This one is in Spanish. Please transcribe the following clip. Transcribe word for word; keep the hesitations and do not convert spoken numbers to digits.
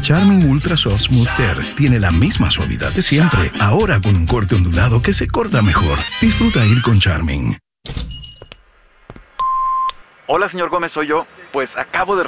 Charmin Ultra Soft Smooth Tear tiene la misma suavidad de siempre, ahora con un corte ondulado que se corta mejor. Disfruta ir con Charmin. Hola, señor Gómez, soy yo. Pues acabo de